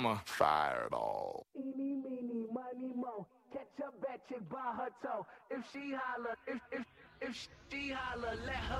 I'm a fireball. Eeny, meeny, miny, mo. Catch a bad chick by her toe. If she holler, if she holler, let her